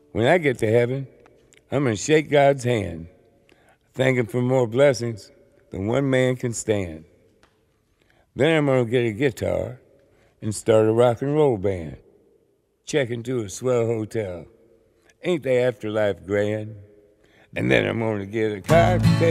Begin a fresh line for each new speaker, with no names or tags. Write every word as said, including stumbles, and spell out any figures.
When I get to heaven, I'm going to shake God's hand, thank Him for more blessings than one man can stand. Then I'm going to get a guitar and start a rock and roll band. Check into a swell hotel. Ain't the afterlife grand? And then I'm going to get a cocktail